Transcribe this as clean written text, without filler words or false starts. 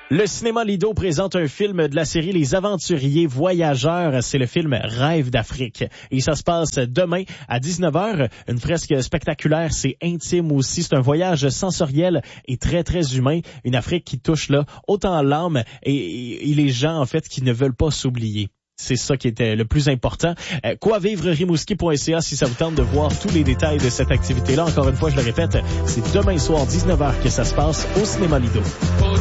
Le cinéma Lido présente un film de la série Les Aventuriers Voyageurs. C'est le film Rêve d'Afrique. Et ça se passe demain à 19h. Une fresque spectaculaire, c'est intime aussi. C'est un voyage sensoriel et très, très humain. Une Afrique qui touche là autant l'âme et les gens, en fait, qui ne veulent pas s'oublier. C'est ça qui était le plus important. Quoivivre-rimouski.ca si ça vous tente de voir tous les détails de cette activité-là. Encore une fois, je le répète, c'est demain soir 19h que ça se passe au cinéma Lido.